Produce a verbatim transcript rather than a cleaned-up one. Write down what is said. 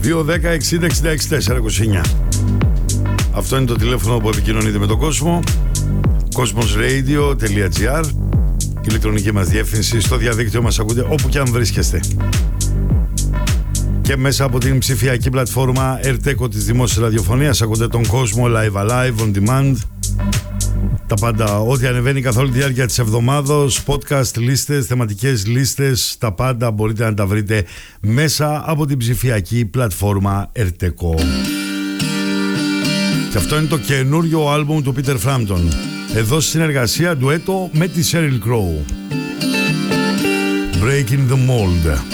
δύο δέκα εξήντα εξήντα έξι τετρακόσια είκοσι εννιά. Αυτό είναι το τηλέφωνο που επικοινωνείτε με τον κόσμο. κόσμος ρέιντιο τελεία τζι άρ, η ηλεκτρονική μας διεύθυνση. Στο διαδίκτυο μας ακούτε όπου και αν βρίσκεστε. Και μέσα από την ψηφιακή πλατφόρμα Ερτέκο της Δημόσιας Ραδιοφωνίας ακούτε τον κόσμο live alive on demand. Τα πάντα, ό,τι ανεβαίνει καθ' όλη τη διάρκεια της εβδομάδος, podcast λίστες, θεματικές λίστες, τα πάντα μπορείτε να τα βρείτε μέσα από την ψηφιακή πλατφόρμα Ερτέκο. Και αυτό είναι το καινούριο άλμπουμ του Peter Frampton. Εδώ στη συνεργασία ντουέτο με τη Sheryl Crow. Breaking the Mold.